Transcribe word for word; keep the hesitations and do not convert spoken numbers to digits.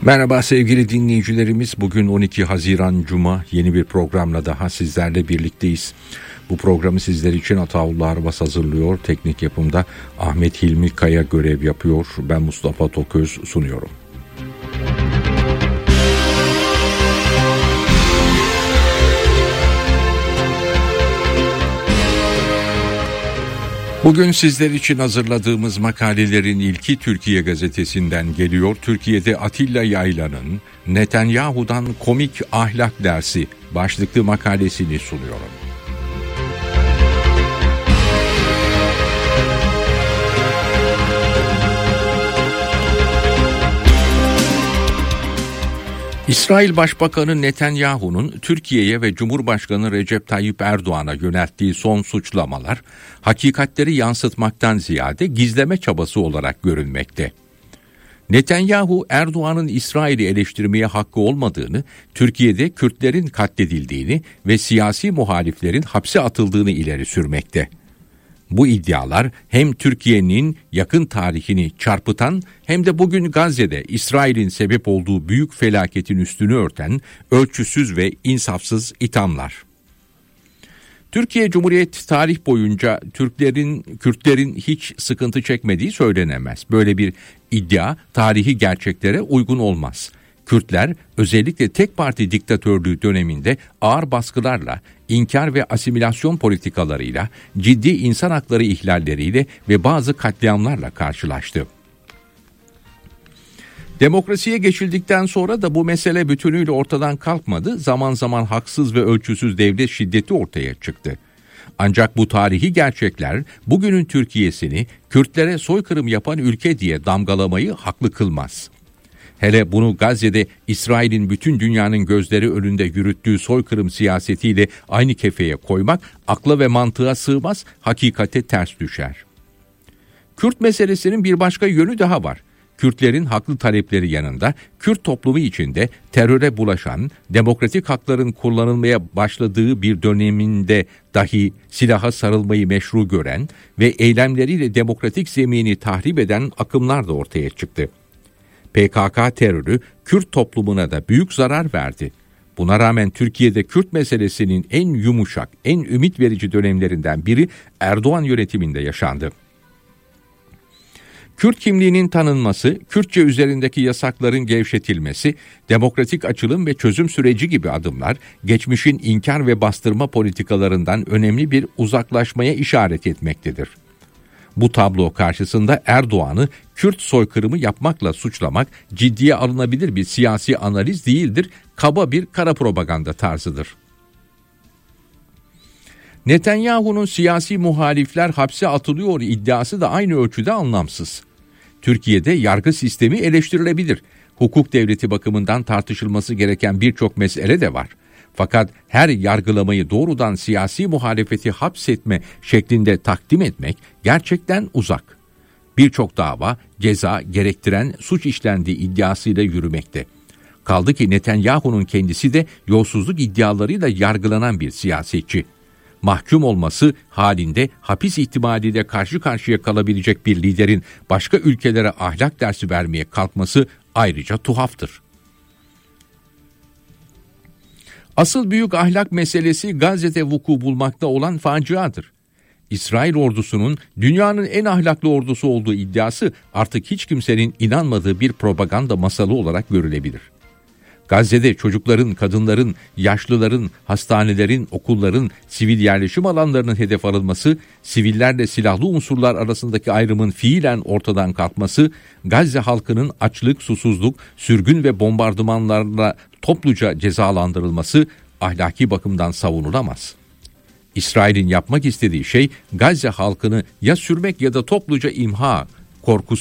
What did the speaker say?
Merhaba sevgili dinleyicilerimiz. Bugün on iki Haziran Cuma, yeni bir programla daha sizlerle birlikteyiz. Bu programı sizler için Ataullah Arvas hazırlıyor. Teknik yapımda Ahmet Hilmi Kaya görev yapıyor. Ben Mustafa Toköz sunuyorum. Bugün sizler için hazırladığımız makalelerin ilki Türkiye Gazetesi'nden geliyor. Türkiye'de Atilla Yaylan'ın Netanyahu'dan komik ahlak dersi başlıklı makalesini sunuyorum. İsrail Başbakanı Netanyahu'nun Türkiye'ye ve Cumhurbaşkanı Recep Tayyip Erdoğan'a yönelttiği son suçlamalar, hakikatleri yansıtmaktan ziyade gizleme çabası olarak görünmekte. Netanyahu, Erdoğan'ın İsrail'i eleştirmeye hakkı olmadığını, Türkiye'de Kürtlerin katledildiğini ve siyasi muhaliflerin hapse atıldığını ileri sürmekte. Bu iddialar hem Türkiye'nin yakın tarihini çarpıtan hem de bugün Gazze'de İsrail'in sebep olduğu büyük felaketin üstünü örten ölçüsüz ve insafsız ithamlar. Türkiye Cumhuriyeti tarih boyunca Türklerin, Kürtlerin hiç sıkıntı çekmediği söylenemez. Böyle bir iddia tarihi gerçeklere uygun olmaz. Kürtler özellikle tek parti diktatörlüğü döneminde ağır baskılarla, inkar ve asimilasyon politikalarıyla, ciddi insan hakları ihlalleriyle ve bazı katliamlarla karşılaştı. Demokrasiye geçildikten sonra da bu mesele bütünüyle ortadan kalkmadı. Zaman zaman haksız ve ölçüsüz devlet şiddeti ortaya çıktı. Ancak bu tarihi gerçekler bugünün Türkiye'sini Kürtlere soykırım yapan ülke diye damgalamayı haklı kılmaz. Hele bunu Gazze'de İsrail'in bütün dünyanın gözleri önünde yürüttüğü soykırım siyasetiyle aynı kefeye koymak akla ve mantığa sığmaz, hakikate ters düşer. Kürt meselesinin bir başka yönü daha var. Kürtlerin haklı talepleri yanında Kürt toplumu içinde teröre bulaşan, demokratik hakların kullanılmaya başladığı bir döneminde dahi silaha sarılmayı meşru gören ve eylemleriyle demokratik zemini tahrip eden akımlar da ortaya çıktı. P K K terörü Kürt toplumuna da büyük zarar verdi. Buna rağmen Türkiye'de Kürt meselesinin en yumuşak, en ümit verici dönemlerinden biri Erdoğan yönetiminde yaşandı. Kürt kimliğinin tanınması, Kürtçe üzerindeki yasakların gevşetilmesi, demokratik açılım ve çözüm süreci gibi adımlar, geçmişin inkar ve bastırma politikalarından önemli bir uzaklaşmaya işaret etmektedir. Bu tablo karşısında Erdoğan'ı Kürt soykırımı yapmakla suçlamak ciddiye alınabilir bir siyasi analiz değildir, kaba bir kara propaganda tarzıdır. Netanyahu'nun siyasi muhalifler hapse atılıyor iddiası da aynı ölçüde anlamsız. Türkiye'de yargı sistemi eleştirilebilir. Hukuk devleti bakımından tartışılması gereken birçok mesele de var. Fakat her yargılamayı doğrudan siyasi muhalefeti hapsetme şeklinde takdim etmek gerçekten uzak. Birçok dava ceza gerektiren suç işlendiği iddiasıyla yürümekte. Kaldı ki Netanyahu'nun kendisi de yolsuzluk iddialarıyla yargılanan bir siyasetçi. Mahkum olması halinde hapis ihtimaliyle karşı karşıya kalabilecek bir liderin başka ülkelere ahlak dersi vermeye kalkması ayrıca tuhaftır. Asıl büyük ahlak meselesi Gazze'de vuku bulmakta olan faciadır. İsrail ordusunun dünyanın en ahlaklı ordusu olduğu iddiası artık hiç kimsenin inanmadığı bir propaganda masalı olarak görülebilir. Gazze'de çocukların, kadınların, yaşlıların, hastanelerin, okulların, sivil yerleşim alanlarının hedef alınması, sivillerle silahlı unsurlar arasındaki ayrımın fiilen ortadan kalkması, Gazze halkının açlık, susuzluk, sürgün ve bombardımanlarla topluca cezalandırılması ahlaki bakımdan savunulamaz. İsrail'in yapmak istediği şey Gazze halkını ya sürmek ya da topluca imha korkusu